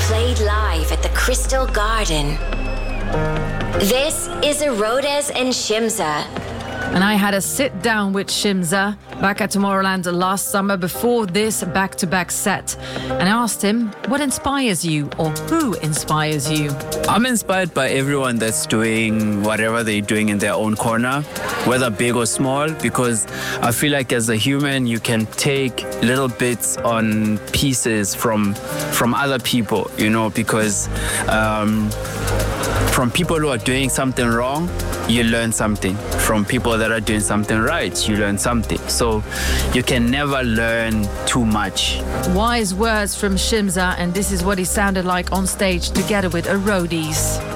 Played live at the Crystal Garden. This is Herodes and Shimza. And I had a sit down with Shimza back at Tomorrowland last summer before this back-to-back set. And I asked him, what inspires you, or who inspires you? I'm inspired by everyone that's doing whatever they're doing in their own corner, whether big or small, because I feel like as a human, you can take little bits on pieces from other people, you know, because from people who are doing something wrong, you learn something. From people that are doing something right, you learn something. So you can never learn too much. Wise words from Shimza, and this is what he sounded like on stage together with Herodes.